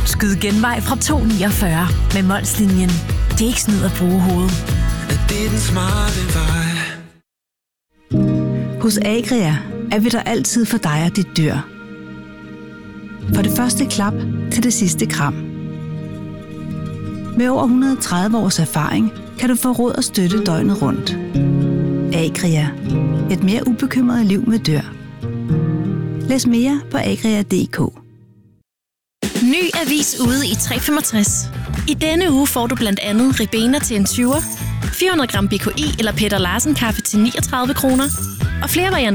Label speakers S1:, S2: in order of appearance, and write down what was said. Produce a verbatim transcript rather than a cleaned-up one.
S1: Skyd genvej fra to komma niogfyrre med Molslinjen. Det er ikke snyd at bruge hovedet.
S2: Det er den smarte vej.
S3: Hos Agria er vi der altid for dig og dit dyr. Fra det første klap til det sidste kram. Med over et hundrede og tredive års erfaring kan du få råd og støtte døgnet rundt. Agria. Et mere ubekymret liv med dyr. Læs mere på agria punktum d k.
S4: Ny avis ude i tre femogtres. I denne uge får du blandt andet Ribena til en tyver, fire hundrede gram B K I eller Peter Larsen kaffe til niogtredive kroner, og flere varianter